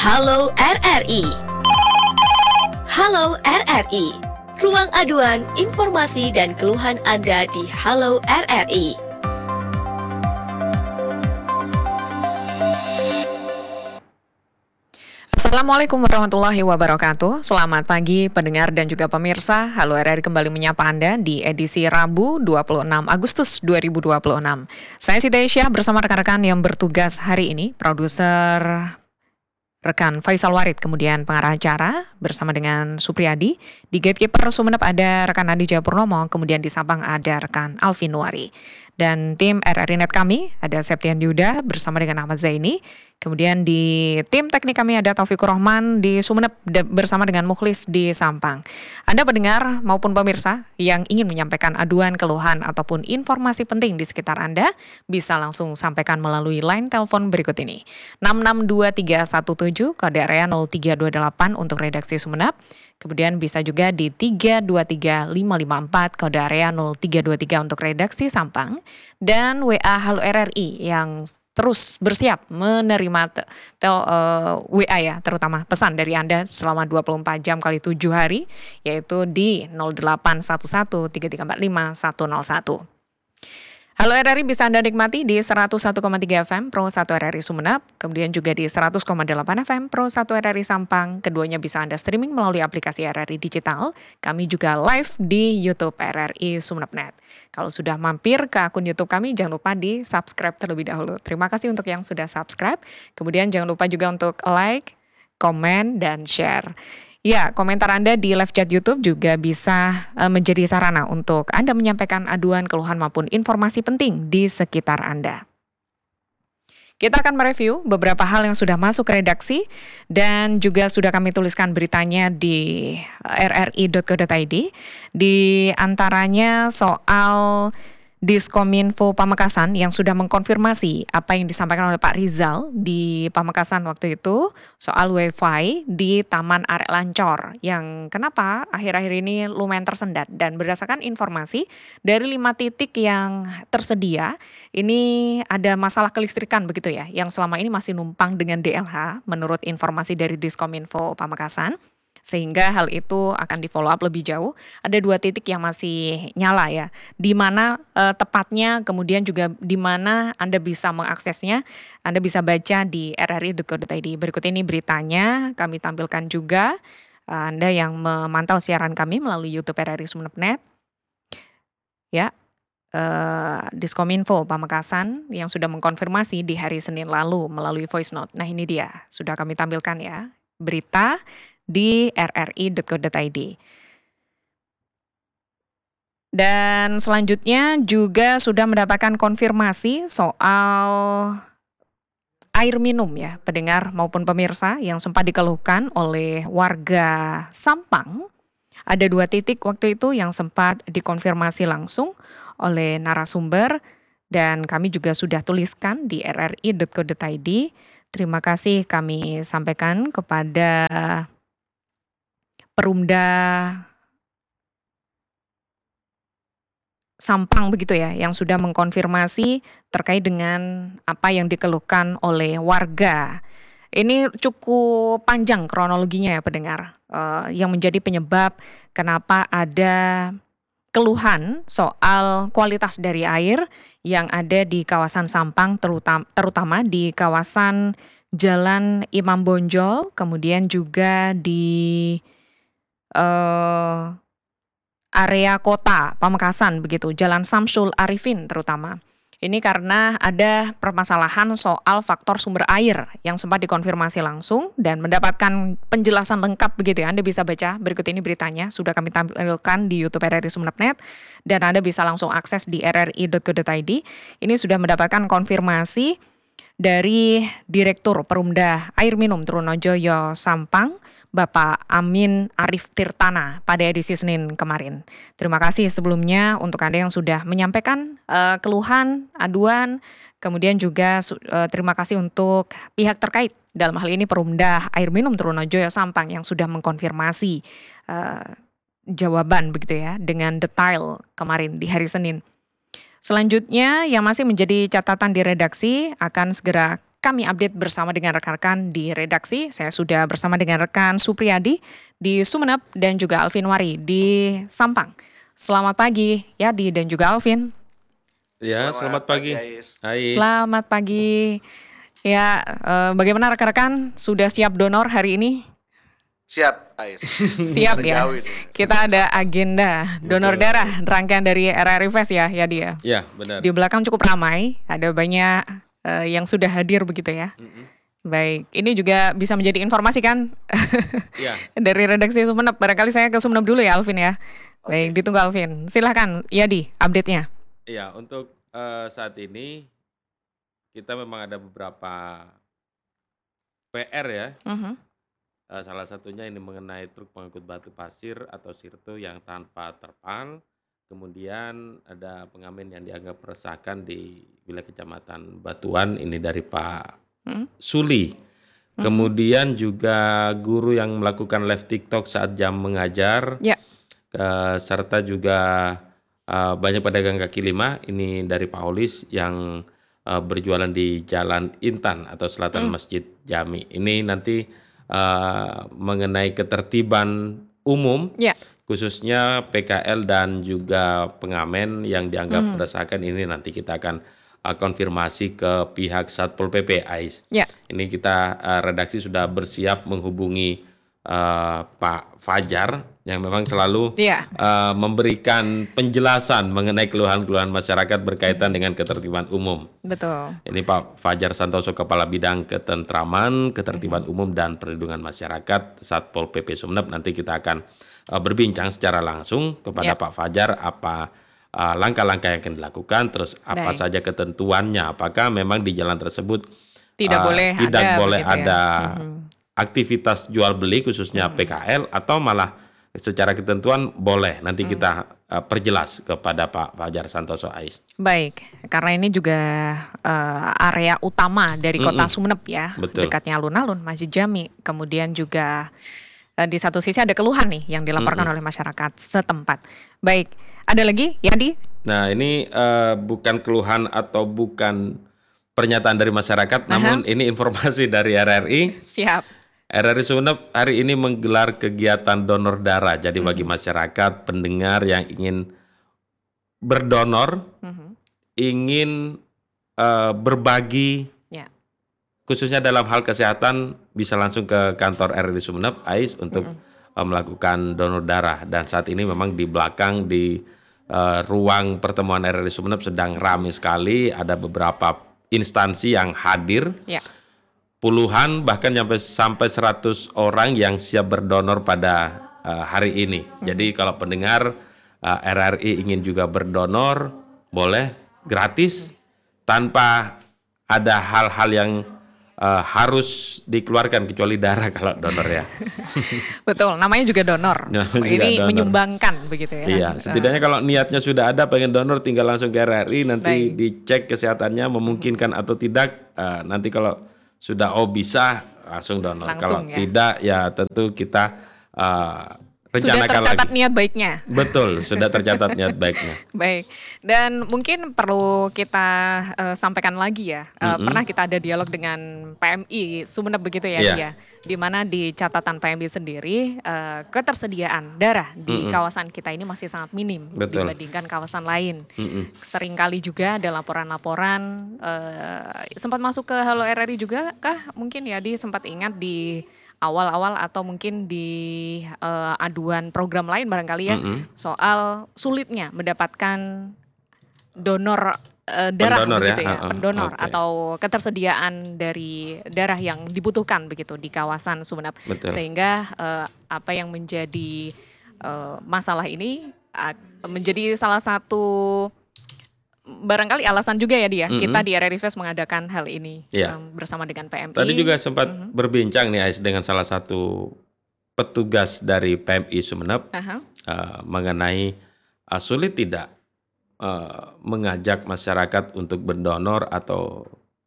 Halo RRI. Halo RRI. Ruang aduan, informasi dan keluhan Anda di Halo RRI. Assalamualaikum warahmatullahi wabarakatuh. Selamat pagi pendengar dan juga pemirsa. Halo RRI kembali menyapa Anda di edisi Rabu 26 Agustus 2026. Saya Siti Aisyah bersama rekan-rekan yang bertugas hari ini, produser rekan Faisal Warid, kemudian pengarah acara bersama dengan Supriyadi. Di Gatekeeper Sumeneb ada rekan Andi Jayapurnomo, kemudian di Sabang ada rekan Alvin Nuari. Dan tim RRI Net kami ada Septian Yuda bersama dengan Ahmad Zaini. Kemudian di tim teknik kami ada Taufikur Rahman di Sumeneb bersama dengan Mukhlis di Sampang. Anda pendengar maupun pemirsa yang ingin menyampaikan aduan, keluhan ataupun informasi penting di sekitar Anda bisa langsung sampaikan melalui line telepon berikut ini. 662317 kode area 0328 untuk redaksi Sumeneb. Kemudian bisa juga di 323554 kode area 0323 untuk redaksi Sampang. Dan WA Halo RRI yang terus bersiap menerima WA ya, terutama pesan dari Anda selama 24 jam kali 7 hari, yaitu di 08113345 101. Halo RRI bisa Anda nikmati di 101,3 FM Pro 1 RRI Sumeneb, kemudian juga di 100,8 FM Pro 1 RRI Sampang. Keduanya bisa Anda streaming melalui aplikasi RRI Digital. Kami juga live di YouTube RRI Sumeneb.net. Kalau sudah mampir ke akun YouTube kami, jangan lupa di subscribe terlebih dahulu. Terima kasih untuk yang sudah subscribe. Kemudian jangan lupa juga untuk like, komen, dan share. Ya, komentar Anda di live chat YouTube juga bisa menjadi sarana untuk Anda menyampaikan aduan, keluhan maupun informasi penting di sekitar Anda. Kita akan mereview beberapa hal yang sudah masuk ke redaksi dan juga sudah kami tuliskan beritanya di rri.co.id. Di antaranya soal Diskominfo Pamekasan yang sudah mengkonfirmasi apa yang disampaikan oleh Pak Rizal di Pamekasan waktu itu soal wifi di Taman Arek Lancor yang kenapa akhir-akhir ini lumayan tersendat, dan berdasarkan informasi dari 5 titik yang tersedia ini ada masalah kelistrikan begitu ya, yang selama ini masih numpang dengan DLH menurut informasi dari Diskominfo Pamekasan. Sehingga hal itu akan di follow up lebih jauh. Ada 2 titik yang masih nyala ya. Di mana tepatnya, kemudian juga di mana Anda bisa mengaksesnya. Anda bisa baca di rri.co.id. Berikut ini beritanya kami tampilkan juga. Anda yang memantau siaran kami melalui YouTube RRI Sumeneb.net. Ya. Diskominfo Pamekasan yang sudah mengkonfirmasi di hari Senin lalu melalui voice note. Nah, ini dia. Sudah kami tampilkan ya. Berita di rri.co.id. Dan selanjutnya juga sudah mendapatkan konfirmasi soal air minum ya, pendengar maupun pemirsa yang sempat dikeluhkan oleh warga Sampang. Ada 2 titik waktu itu yang sempat dikonfirmasi langsung oleh narasumber dan kami juga sudah tuliskan di rri.co.id. Terima kasih kami sampaikan kepada Perumda Sampang begitu ya, yang sudah mengkonfirmasi terkait dengan apa yang dikeluhkan oleh warga. Ini cukup panjang kronologinya ya pendengar, yang menjadi penyebab kenapa ada keluhan soal kualitas dari air yang ada di kawasan Sampang, terutama di kawasan Jalan Imam Bonjol, kemudian juga di area kota Pamekasan begitu, Jalan Samsul Arifin terutama. Ini karena ada permasalahan soal faktor sumber air yang sempat dikonfirmasi langsung dan mendapatkan penjelasan lengkap begitu ya. Anda bisa baca berikut ini beritanya, sudah kami tampilkan di YouTube RRI Sumeneb.net dan Anda bisa langsung akses di rri.co.id. Ini sudah mendapatkan konfirmasi dari Direktur Perumda Air Minum Trunojoyo Sampang, Bapak Amin Arif Tirtana pada edisi Senin kemarin. Terima kasih sebelumnya untuk Anda yang sudah menyampaikan keluhan, aduan, kemudian juga terima kasih untuk pihak terkait, dalam hal ini Perumda Air Minum Trunojoyo Sampang yang sudah mengkonfirmasi jawaban begitu ya dengan detail kemarin di hari Senin. Selanjutnya yang masih menjadi catatan di redaksi akan segera kami update bersama dengan rekan-rekan di redaksi. Saya sudah bersama dengan rekan Supriyadi di Sumeneb dan juga Alvin Wari di Sampang. Selamat pagi Yadi dan juga Alvin. Ya, selamat pagi. Ais. Selamat pagi. Ya, bagaimana rekan-rekan? Sudah siap donor hari ini? Siap, Ais. Siap ya. Jauh ini. Kita ada agenda donor darah rangkaian dari RRI Fest ya, Yadi ya. Ya, benar. Di belakang cukup ramai, ada banyak yang sudah hadir begitu ya. Baik, ini juga bisa menjadi informasi kan Ya. dari redaksi Sumeneb. Barangkali saya ke Sumeneb dulu ya, Alvin ya. Baik, ditunggu Alvin. Silahkan, Yadi, update-nya. Ya, untuk saat ini kita memang ada beberapa PR ya. Salah satunya ini mengenai truk pengangkut batu pasir atau sirto yang tanpa terpal. Kemudian ada pengamen yang dianggap meresahkan di wilayah Kecamatan Batuan, ini dari Pak Suli. Kemudian juga guru yang melakukan live TikTok saat jam mengajar. Ya. Serta juga banyak pedagang kaki lima, ini dari Pak Holis yang berjualan di Jalan Intan atau Selatan Masjid Jami. Ini nanti mengenai ketertiban umum, Ya. khususnya PKL dan juga pengamen yang dianggap meresahkan, ini nanti kita akan konfirmasi ke pihak Satpol PP AIS. Ya. Ini kita redaksi sudah bersiap menghubungi Pak Fajar yang memang selalu Ya. memberikan penjelasan mengenai keluhan-keluhan masyarakat berkaitan dengan ketertiban umum. Betul. Ini Pak Fajar Santoso, Kepala Bidang Ketentraman, Ketertiban Umum dan Perlindungan Masyarakat Satpol PP Sumeneb. Nanti kita akan berbincang secara langsung kepada Pak Fajar apa langkah-langkah yang akan dilakukan, terus apa Baik. saja ketentuannya, apakah memang di jalan tersebut Tidak boleh ada begitu ya. aktivitas jual beli khususnya PKL atau malah secara ketentuan boleh. Nanti kita perjelas kepada Pak Fajar Santoso AIS. Baik, karena ini juga area utama dari kota Sumeneb ya, Betul. dekatnya alun-alun, Masjid Jami. Kemudian juga di satu sisi ada keluhan nih yang dilaporkan oleh masyarakat setempat. Baik, ada lagi Yadi? Nah, ini bukan keluhan atau bukan pernyataan dari masyarakat, namun ini informasi dari RRI. Siap. RRI Sumeneb hari ini menggelar kegiatan donor darah. Jadi bagi masyarakat pendengar yang ingin berdonor, ingin berbagi, Ya. khususnya dalam hal kesehatan, bisa langsung ke kantor RRI Sumeneb AIS untuk melakukan donor darah. Dan saat ini memang di belakang di ruang pertemuan RRI Sumeneb sedang ramai sekali. Ada beberapa instansi yang hadir. Ya. Puluhan bahkan sampai 100 orang yang siap berdonor pada hari ini. Jadi kalau pendengar RRI ingin juga berdonor, boleh gratis tanpa ada hal-hal yang harus dikeluarkan kecuali darah kalau donor ya. Betul, namanya juga donor. Namanya juga Ini donor. menyumbangkan begitu ya. Iya, setidaknya kalau niatnya sudah ada pengen donor tinggal langsung ke RRI, nanti Baik. dicek kesehatannya memungkinkan atau tidak. Nanti kalau sudah bisa langsung donor. Langsung, Kalau ya. tidak ya tentu kita Sudah rencanakan tercatat lagi. niat baiknya. Betul, sudah tercatat niat baiknya. Baik, dan mungkin perlu kita sampaikan lagi ya. Pernah kita ada dialog dengan PMI Sumeneb begitu ya, Iya. dia. Di mana di catatan PMI sendiri ketersediaan darah di kawasan kita ini masih sangat minim Betul. dibandingkan kawasan lain. Seringkali juga ada laporan-laporan sempat masuk ke Halo RRI juga kah? Mungkin ya sempat ingat di awal-awal atau mungkin di aduan program lain barangkali ya, soal sulitnya mendapatkan donor darah Pendonor begitu ya? ya, pendonor Oke. atau ketersediaan dari darah yang dibutuhkan begitu di kawasan Sumeneb. Betul. Sehingga apa yang menjadi masalah ini menjadi salah satu barangkali alasan juga ya dia kita di RRI Fest mengadakan hal ini Iya. bersama dengan PMI. Tadi juga sempat berbincang nih Ais dengan salah satu petugas dari PMI Sumeneb Aha. mengenai sulit tidak mengajak masyarakat untuk berdonor atau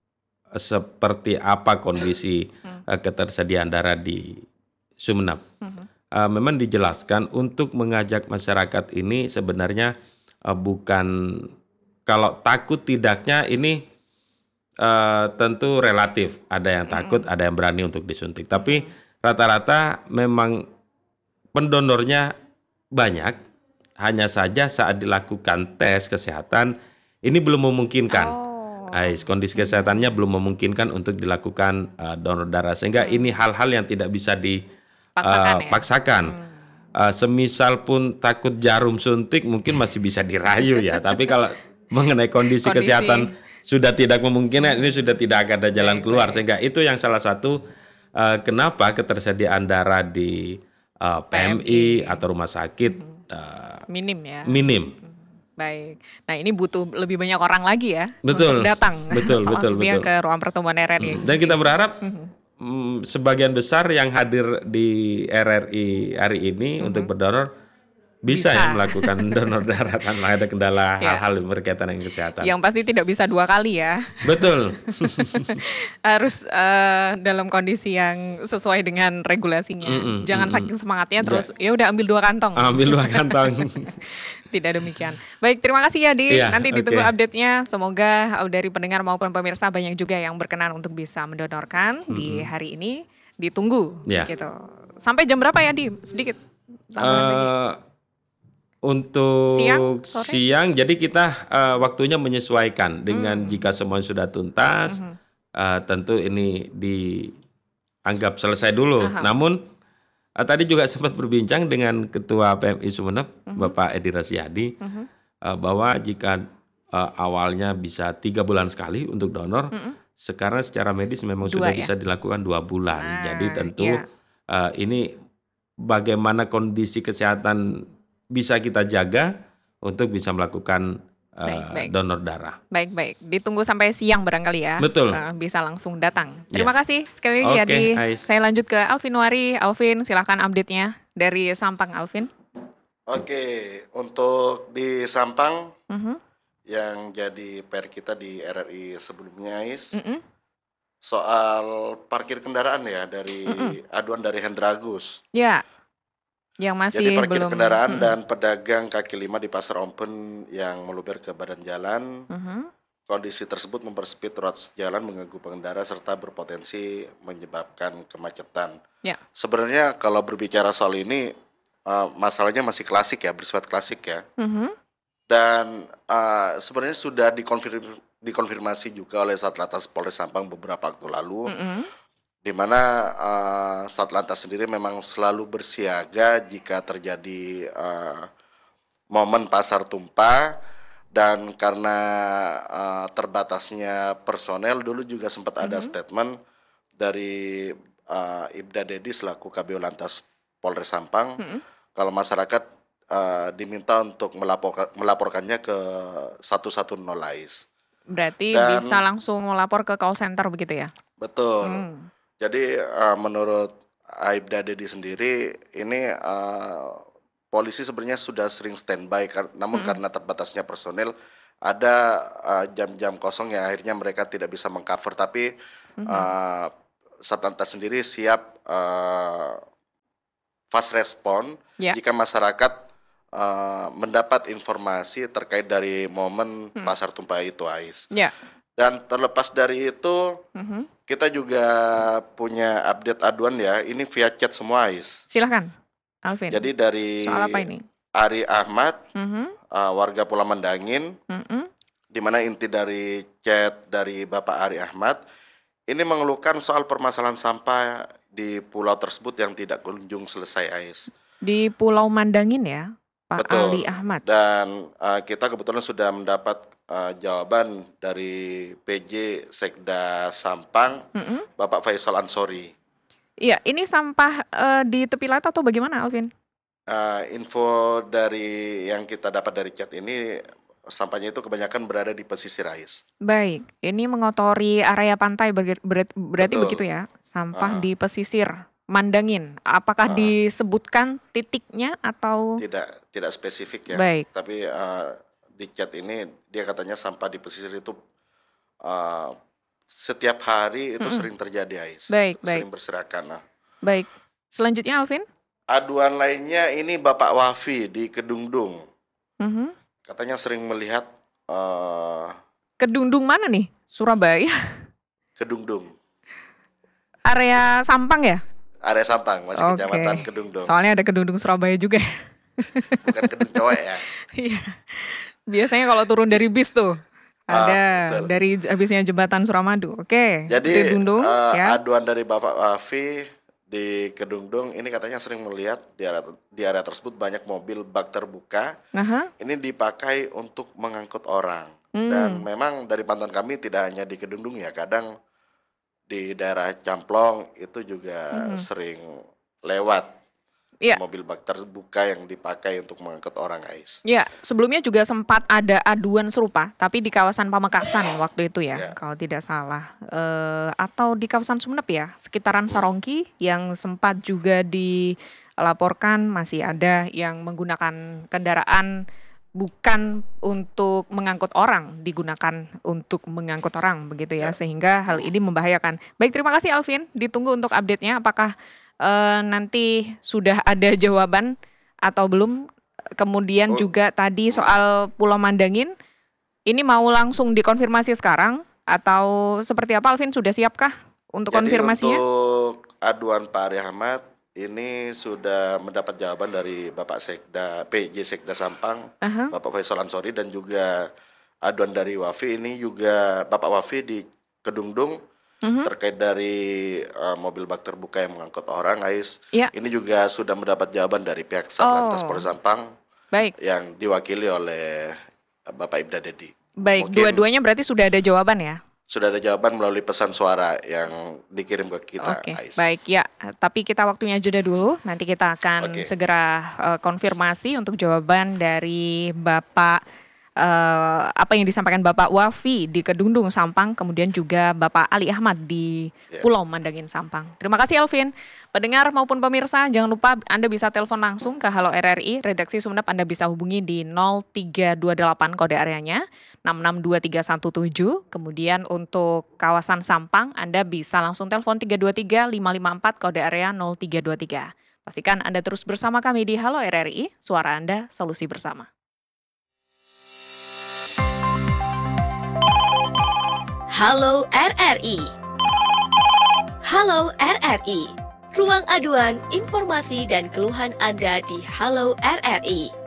seperti apa kondisi ketersediaan darah di Sumeneb. Memang dijelaskan untuk mengajak masyarakat ini sebenarnya bukan, kalau takut tidaknya ini tentu relatif. Ada yang takut, ada yang berani untuk disuntik. Tapi rata-rata memang pendonornya banyak. Hanya saja saat dilakukan tes kesehatan ini belum memungkinkan. Kondisi kesehatannya belum memungkinkan untuk dilakukan donor darah. Sehingga ini hal-hal yang tidak bisa dipaksakan. Semisal pun takut jarum suntik mungkin masih bisa dirayu ya. Tapi kalau mengenai kondisi kesehatan sudah tidak memungkinkan, ini sudah tidak ada jalan keluar. Sehingga itu yang salah satu kenapa ketersediaan darah di PMI atau rumah sakit minim ya. Minim. Baik. Nah, ini butuh lebih banyak orang lagi ya Betul. untuk datang Betul. ke ruang pertemuan RRI. Dan kita berharap sebagian besar yang hadir di RRI hari ini untuk berdonor bisa ya melakukan donor darah tanpa ada kendala hal-hal berkaitan dengan kesehatan. Yang pasti tidak bisa 2 kali ya. Betul. Harus dalam kondisi yang sesuai dengan regulasinya. Jangan saking semangatnya terus ya udah ambil 2 kantong. Ambil 2 kantong. Tidak demikian. Baik, terima kasih ya Di. Nanti ditunggu update-nya. Semoga dari pendengar maupun pemirsa banyak juga yang berkenan untuk bisa mendonorkan di hari ini. Ditunggu gitu. Sampai jam berapa ya Di? Sedikit. Untuk Sore? siang, jadi kita waktunya menyesuaikan dengan jika semua sudah tuntas, tentu ini dianggap selesai dulu. Namun tadi juga sempat berbincang dengan Ketua PMI Sumeneb, Bapak Edi Rasyadi, bahwa jika awalnya bisa 3 bulan sekali untuk donor, sekarang secara medis memang sudah bisa dilakukan 2 bulan. Jadi tentu ini bagaimana kondisi kesehatan bisa kita jaga untuk bisa melakukan donor darah. Baik. Ditunggu sampai siang barangkali ya. Betul. Bisa langsung datang. Terima kasih sekali lagi ya Di. Saya lanjut ke Alvin Wari. Alvin, silahkan update-nya dari Sampang, Alvin. Oke, untuk di Sampang yang jadi PR kita di RRI sebelumnya, Ais, soal parkir kendaraan ya dari aduan dari Hendra Agus. Ya. Yang masih Jadi parkir belum kendaraan dan pedagang kaki 5 di Pasar Open yang meluber ke badan jalan. Kondisi tersebut mempersempit ruas jalan, mengganggu pengendara serta berpotensi menyebabkan kemacetan. Ya. Sebenarnya kalau berbicara soal ini masalahnya masih klasik ya, bersifat klasik ya. Dan sebenarnya sudah dikonfirmasi juga oleh Satlantas Polres Sampang beberapa waktu lalu. Di mana Satlantas sendiri memang selalu bersiaga jika terjadi momen pasar tumpah, dan karena terbatasnya personel, dulu juga sempat ada statement dari Ibda Dedi selaku Kabio Lantas Polres Sampang, kalau masyarakat diminta untuk melaporkannya ke 110 Ais. Berarti bisa langsung melapor ke call center begitu ya? Betul. Jadi menurut Aibda Dedi sendiri ini polisi sebenarnya sudah sering standby, namun karena terbatasnya personel ada jam-jam kosong yang akhirnya mereka tidak bisa mengcover. Tapi Satlantas sendiri siap fast respon jika masyarakat mendapat informasi terkait dari momen pasar tumpah itu, Ais. Dan terlepas dari itu, kita juga punya update aduan ya, ini via chat semua, Ais. Silahkan, Alvin. Jadi dari soal apa ini? Ari Ahmad, warga Pulau Mandangin, di mana inti dari chat dari Bapak Ari Ahmad, ini mengeluhkan soal permasalahan sampah di pulau tersebut yang tidak kunjung selesai, Ais. Di Pulau Mandangin ya, Pak Betul. Ali Ahmad. Dan kita kebetulan sudah mendapat jawaban dari PJ Sekda Sampang, Bapak Faisal Ansori. Iya, ini sampah di tepi laut atau bagaimana, Alvin? Info dari yang kita dapat dari chat ini, sampahnya itu kebanyakan berada di pesisir, Ais. Baik, ini mengotori area pantai berarti begitu ya? Sampah di pesisir Mandangin. Apakah disebutkan titiknya atau? Tidak spesifik ya. Baik. Tapi di chat ini dia katanya sampah di pesisir itu setiap hari itu sering terjadi, Ais. Sering berserakan. Baik. Selanjutnya, Alvin? Aduan lainnya ini Bapak Wafi di Kedungdung. Katanya sering melihat Kedungdung mana nih? Surabaya. Kedungdung. Area Sampang ya? Area Sampang, masih Oke. Kecamatan Kedungdung. Soalnya ada Kedungdung Surabaya juga. Bukan Kedung Cowek ya. Iya. Biasanya kalau turun dari bis tuh ada betul. dari habisnya jembatan Suramadu. Oke. Jadi Kedungdung, siap. aduan dari Bapak Wafi di Kedungdung ini katanya sering melihat di area tersebut banyak mobil bak terbuka. Aha. Ini dipakai untuk mengangkut orang. Dan memang dari pantauan kami tidak hanya di Kedungdung ya, kadang di daerah Camplong itu juga sering lewat Iya. mobil bak terbuka yang dipakai untuk mengangkut orang, Ais. Ya, sebelumnya juga sempat ada aduan serupa, tapi di kawasan Pamekasan waktu itu ya, Ya. kalau tidak salah. Atau di kawasan Sumenep ya, sekitaran Sarongki yang sempat juga dilaporkan masih ada yang menggunakan kendaraan bukan untuk mengangkut orang, digunakan untuk mengangkut orang begitu ya, sehingga hal ini membahayakan. Baik, terima kasih Alvin, ditunggu untuk update-nya apakah nanti sudah ada jawaban atau belum. Kemudian juga tadi soal Pulau Mandangin, ini mau langsung dikonfirmasi sekarang atau seperti apa? Alvin sudah siapkah untuk konfirmasinya? Jadi untuk aduan Pak Ari Ahmad ini sudah mendapat jawaban dari Bapak Sekda PJ Sekda Sampang, Bapak Faisal Ansori, dan juga aduan dari Wafi ini juga Bapak Wafi di Kedungdung terkait dari mobil bak terbuka yang mengangkut orang, Ais. Ya. Ini juga sudah mendapat jawaban dari pihak Satlantas Polres Sampang Baik, yang diwakili oleh Bapak Ibda Dedi. baik. Mungkin Dua-duanya berarti sudah ada jawaban ya? sudah ada jawaban melalui pesan suara yang dikirim ke kita, Oke, Ais. baik ya. Tapi kita waktunya jeda dulu. Nanti kita akan Oke. segera konfirmasi untuk jawaban dari Bapak apa yang disampaikan Bapak Wafi di Kedungdung Sampang, kemudian juga Bapak Ali Ahmad di Pulau Mandangin Sampang. Terima kasih Alvin. Pendengar maupun pemirsa, jangan lupa Anda bisa telepon langsung ke Halo RRI, redaksi Sumenep. Anda bisa hubungi di 0328 kode areanya 662317. Kemudian untuk kawasan Sampang, Anda bisa langsung telepon 323 554 kode area 0323. Pastikan Anda terus bersama kami di Halo RRI, suara Anda, solusi bersama. Halo RRI. Halo RRI. Ruang aduan, informasi dan keluhan Anda di Halo RRI.